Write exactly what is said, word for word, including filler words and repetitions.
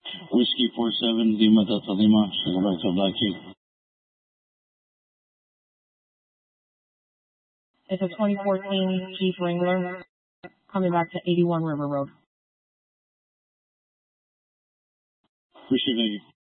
Whiskey four seven Lima Delta Lima, go back to Black King. It's a twenty fourteen Jeep Wrangler coming back to eighty-one River Road. Appreciate it.